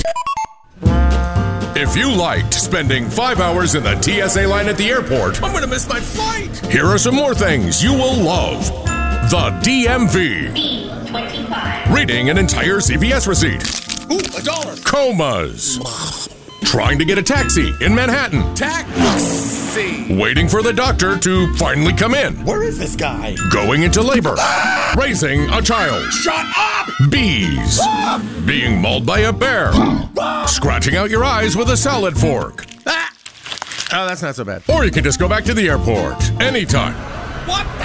If you liked spending 5 hours in the TSA line at the airport, I'm gonna miss my flight. here are some more things you will love. The DMV. B25. Reading an entire CVS receipt. Ooh, $1. Comas. Trying to get a taxi in Manhattan. Taxi. Waiting for the doctor to finally come in. Where is this guy? Going into labor. Raising a child. Shut up! Bees. Being mauled by a bear. Scratching out your eyes with a salad fork. Ah. Oh, that's not so bad. Or you can just go back to the airport anytime. What?